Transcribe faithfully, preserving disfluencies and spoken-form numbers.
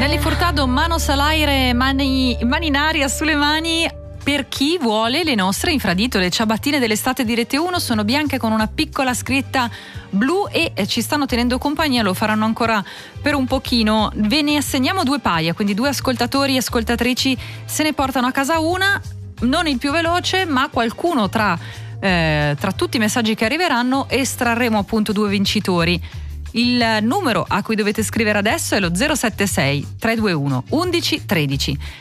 Nelly Furtado, manos all'aire, mani, mani in aria, sulle mani. Per chi vuole le nostre infradito, le ciabattine dell'estate di Rete uno sono bianche con una piccola scritta blu e ci stanno tenendo compagnia, lo faranno ancora per un pochino. Ve ne assegniamo due paia, quindi due ascoltatori e ascoltatrici se ne portano a casa una, non il più veloce, ma qualcuno tra, eh, tra tutti i messaggi che arriveranno estrarremo appunto due vincitori. Il numero a cui dovete scrivere adesso è lo zero sette sei tre due uno undici tredici.